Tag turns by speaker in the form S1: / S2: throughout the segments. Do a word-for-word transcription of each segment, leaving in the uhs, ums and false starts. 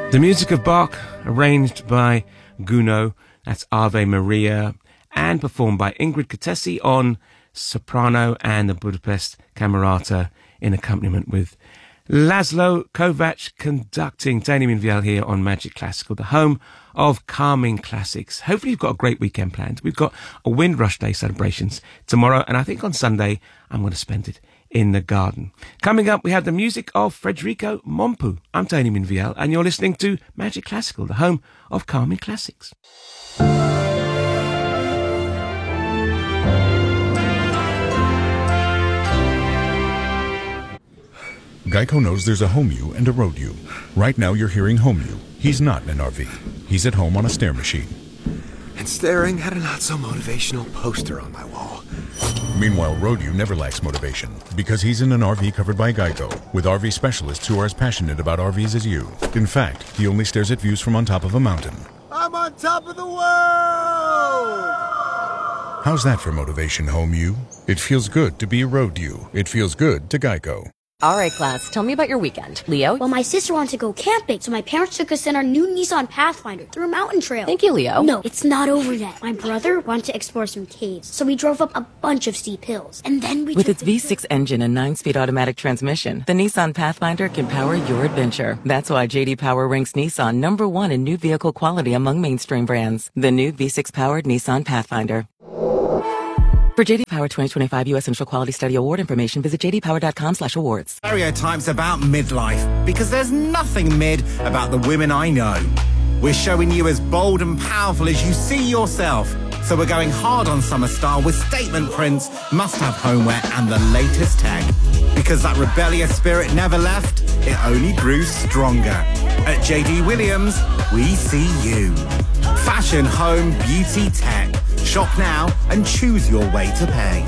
S1: The music of Bach, arranged by Gounod, that's Ave Maria, and performed by Ingrid Cottesi on soprano and the Budapest Camerata in accompaniment with Laszlo Kovacs conducting. Damien Viel here on Magic Classical, the home of calming classics. Hopefully you've got a great weekend planned. We've got a Windrush Day celebrations tomorrow, and I think on Sunday I'm going to spend it in the garden. Coming up, we have the music of Federico Mompu. I'm Tony Minviel, and you're listening to Magic Classical, the home of calming classics.
S2: Geico knows there's a home you and a road you. Right now you're hearing home you. He's not in an R V. He's at home on a stair machine.
S3: And staring at a not-so-motivational poster on my wall.
S2: Meanwhile, road you never lacks motivation because he's in an R V covered by Geico with R V specialists who are as passionate about R Vs as you. In fact, he only stares at views from on top of a mountain.
S3: I'm on top of the world!
S2: How's that for motivation, home you? It feels good to be a road you. It feels good to Geico.
S4: All right, class, tell me about your weekend. Leo?
S5: Well, my sister wanted to go camping, so my parents took us in our new Nissan Pathfinder through a mountain trail.
S4: Thank you, Leo.
S5: No, it's not over yet. My brother wanted to explore some caves, so we drove up a bunch of steep hills. And then we
S4: With
S5: took
S4: its V six engine and nine-speed automatic transmission, the Nissan Pathfinder can power your adventure. That's why J D Power ranks Nissan number one in new vehicle quality among mainstream brands. The new V six-powered Nissan Pathfinder. For J D Power twenty twenty-five U S Initial Quality Study Award information, visit j d power dot com slash awards.
S6: Stereotypes about midlife, because there's nothing mid about the women I know. We're showing you as bold and powerful as you see yourself. So we're going hard on summer style with statement prints, must-have homeware, and the latest tech. Because that rebellious spirit never left, it only grew stronger. At J D Williams, we see you. Fashion, home, beauty, tech. Shop now and choose your way to pay.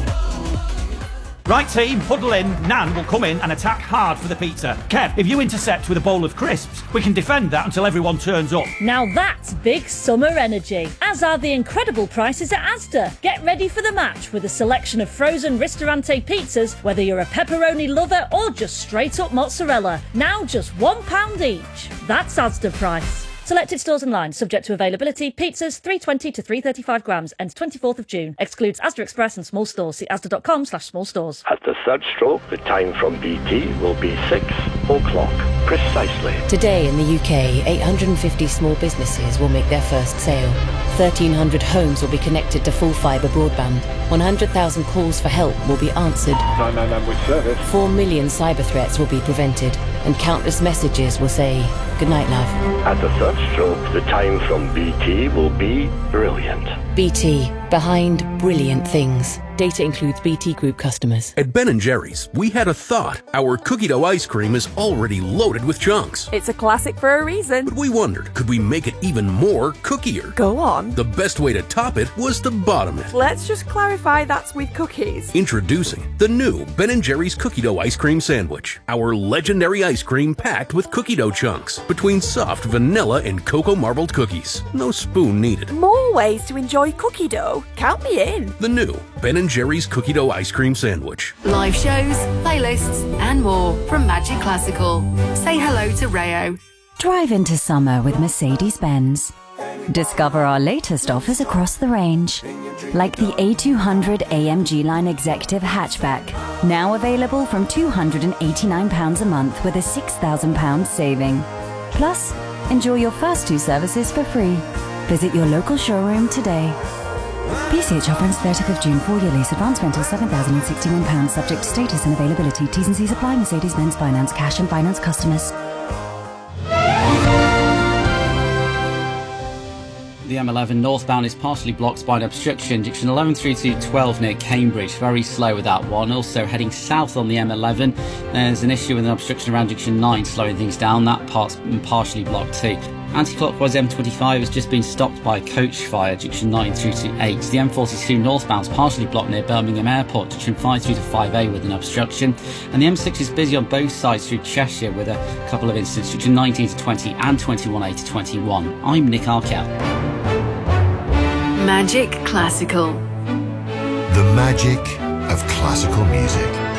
S7: Right team, huddle in. Nan will come in and attack hard for the pizza. Kev, if you intercept with a bowl of crisps, we can defend that until everyone turns up.
S8: Now that's big summer energy, as are the incredible prices at Asda. Get ready for the match with a selection of frozen Ristorante pizzas, whether you're a pepperoni lover or just straight up mozzarella. Now just one pound each. That's Asda price. Selected stores and lines, subject to availability. Pizzas three twenty to three thirty-five grams, ends twenty-fourth of June. Excludes Asda Express and small stores. See asda dot com slash small stores.
S9: At the third stroke, the time from B T will be six o'clock, precisely.
S4: Today in the U K, eight hundred fifty small businesses will make their first sale. thirteen hundred homes will be connected to full fibre broadband. one hundred thousand calls for help will be answered.
S9: nine nine nine with service.
S4: four million cyber threats will be prevented. And countless messages will say, "Good night, love."
S9: At the third stroke, the time from B T will be brilliant.
S4: B T, behind brilliant things. Data includes B T Group customers.
S10: At Ben and Jerry's, we had a thought. Our cookie dough ice cream is already loaded with chunks.
S11: It's a classic for a reason.
S10: But we wondered, could we make it even more cookier?
S11: Go on.
S10: The best way to top it was to bottom it.
S11: Let's just clarify that's with cookies.
S10: Introducing the new Ben and Jerry's cookie dough ice cream sandwich. Our legendary ice cream packed with cookie dough chunks between soft vanilla and cocoa marbled cookies. No spoon needed.
S11: More ways to enjoy cookie dough. Count me in.
S10: The new Ben and Jerry's cookie dough ice cream sandwich.
S12: Live shows, playlists, and more from Magic Classical. Say hello to Rayo.
S13: Drive into summer with Mercedes-Benz. Discover our latest offers across the range, like the A two hundred A M G Line Executive Hatchback, now available from two hundred eighty-nine pounds a month with a six thousand pounds saving. Plus, enjoy your first two services for free. Visit your local showroom today. P C H offer ends thirtieth of June, four-year lease, advance rental seven thousand sixty-one pounds, subject to status and availability. T's and C's apply. Mercedes-Benz Finance, cash and finance customers.
S14: The M eleven northbound is partially blocked by an obstruction. Junction eleven through to twelve near Cambridge. Very slow with that one. Also heading south on the M eleven. There's an issue with an obstruction around Junction nine, slowing things down. That part's partially blocked too. Anti-clockwise M twenty-five has just been stopped by a coach fire, Junction nine through to eight. The M forty-two northbound is partially blocked near Birmingham Airport, Junction five through to five A with an obstruction. And the M six is busy on both sides through Cheshire with a couple of incidents, Junction nineteen to twenty and twenty-one A to twenty-one. I'm Nick Arkell.
S12: Magic Classical.
S15: The magic of classical music.